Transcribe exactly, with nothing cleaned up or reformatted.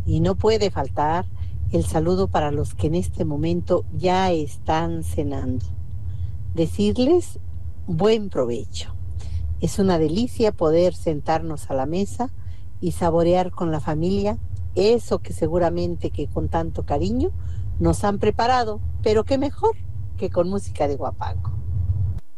Y no puede faltar el saludo para los que en este momento ya están cenando. Decirles buen provecho. Es una delicia poder sentarnos a la mesa y saborear con la familia eso que seguramente que con tanto cariño nos han preparado, pero qué mejor que con música de guapango.